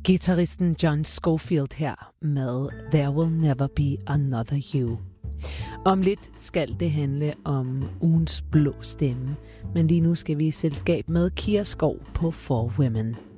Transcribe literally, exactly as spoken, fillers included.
Guitaristen John Scofield her med There Will Never Be Another You. Om lidt skal det handle om ugens blå stemme, men lige nu skal vi i selskab med Kira Skov på For Women.